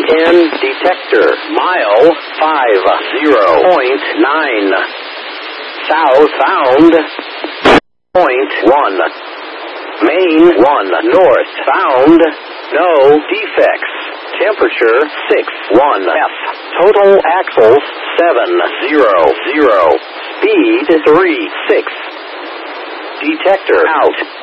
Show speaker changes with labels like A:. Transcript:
A: 10 detector. Mile 50.9. Southbound. .1. Main 1 northbound. No defects. Temperature 61 F. Total axles 700. Speed 36. Detector out.